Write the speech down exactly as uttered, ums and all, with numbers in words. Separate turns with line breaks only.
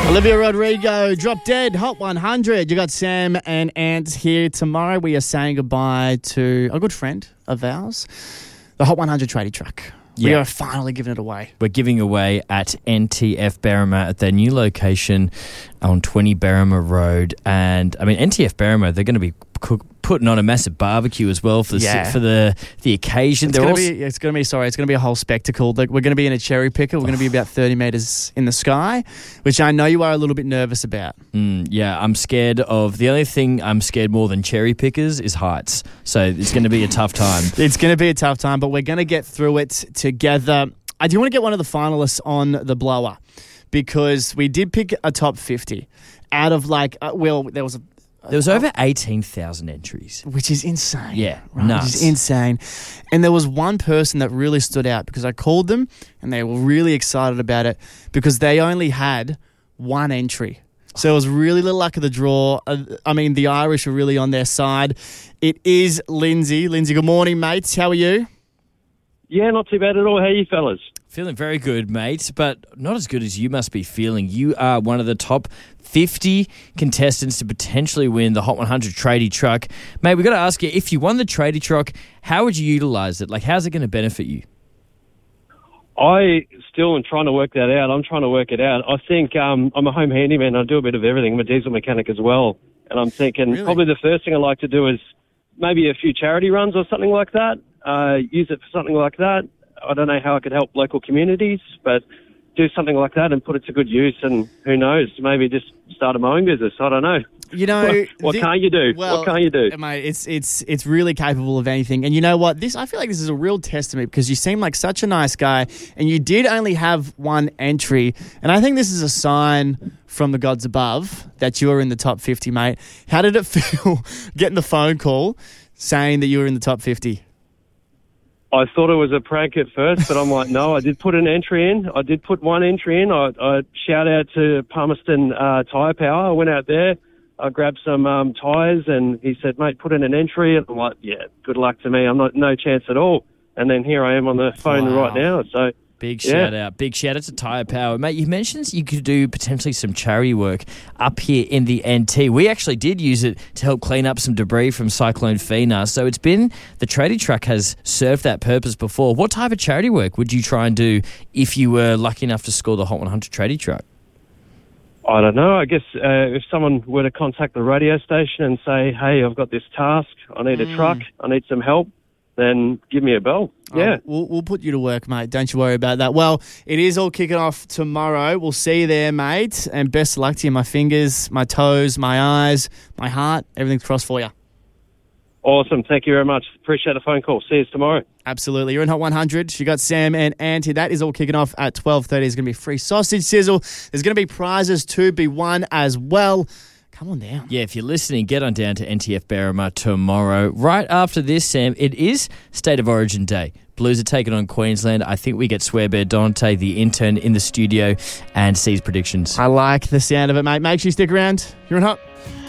Olivia Rodrigo, Drop Dead, Hot one hundred. You got Sam and Ant here tomorrow. We are saying goodbye to a good friend of ours, the Hot one hundred tradie truck. We
Yeah.
are finally giving it away.
We're giving away at N T F Berrima at their new location on twenty Berrima Road. And, I mean, N T F Berrima, they're going to be cook, putting on a massive barbecue as well for the
Yeah.
for the the occasion.
It's
They're
going
also,
to be, it's going to be, sorry, it's going to be a whole spectacle. Like, we're going to be in a cherry picker. We're going to be about thirty metres in the sky, which I know you are a little bit nervous about.
Mm, yeah, I'm scared of... The only thing I'm scared more than cherry pickers is heights. So it's going to be a tough time.
It's going to be a tough time, but we're going to get through it together. I do want to get one of the finalists on the blower because we did pick a top fifty out of like, uh, well, there was a...
There was over eighteen thousand entries.
Which is insane.
Yeah,
right?
nuts.
Which is insane. And there was one person that really stood out because I called them and they were really excited about it because they only had one entry. So it was really the luck of the draw. Uh, I mean, the Irish are really on their side. It is Lindsay. Lindsay, good morning, mates. How are you?
Yeah, not too bad at all. How are you fellas?
Feeling very good, mate, but not as good as you must be feeling. You are one of the top fifty contestants to potentially win the Hot one hundred tradie truck. Mate, we've got to ask you, if you won the tradie truck, how would you utilise it? Like, how's it going to benefit you?
I still am trying to work that out. I'm trying to work it out. I think um, I'm a home handyman. I do a bit of everything. I'm a diesel mechanic as well. And I'm thinking
Really?
probably the first thing I'd like to do is maybe a few charity runs or something like that. Uh, use it for something like that. I don't know how I could help local communities, but do something like that and put it to good use. And who knows, maybe just start a mowing business. I don't know.
You know,
What, what
thi-
can't you do?
Well,
what can't you do?
mate? It's it's it's really capable of anything. And you know what? This I feel like this is a real testament because you seem like such a nice guy, and you did only have one entry. And I think this is a sign from the gods above that you are in the top fifty, mate. How did it feel getting the phone call saying that you were in the top fifty?
I thought it was a prank at first, but I'm like, no, I did put an entry in. I did put one entry in. I, I shout out to Palmerston uh, Tyre Power. I went out there. I grabbed some um, tyres, and he said, mate, put in an entry. And I'm like, yeah, good luck to me. I'm not no chance at all. And then here I am on the phone
Wow.
right now. So
Big
Yeah.
shout out. Big shout out to Tyre Power. Mate, you mentioned you could do potentially some charity work up here in the N T. We actually did use it to help clean up some debris from Cyclone Fina. So it's been, the tradie truck has served that purpose before. What type of charity work would you try and do if you were lucky enough to score the Hot one hundred tradie truck?
I don't know. I guess uh, if someone were to contact the radio station and say, hey, I've got this task, I need a truck, I need some help, then give me a bell. Yeah.
Oh, we'll, we'll put you to work, mate. Don't you worry about that. Well, it is all kicking off tomorrow. We'll see you there, mate. And best of luck to you. My fingers, my toes, my eyes, my heart, everything's crossed for you.
Awesome. Thank you very much. Appreciate the phone call. See you tomorrow.
Absolutely. You're in Hot one hundred. You got Sam and Auntie. That is all kicking off at twelve thirty. There's going to be free sausage sizzle. There's going to be prizes to be won as well. Come on down.
Yeah, if you're listening, get on down to N T F Berrima tomorrow. Right after this, Sam, it is State of Origin Day. Blues are taking on Queensland. I think we get Swearbear Dante, the intern, in the studio and sees predictions.
I like the sound of it, mate. Make sure you stick around. You're in Hot.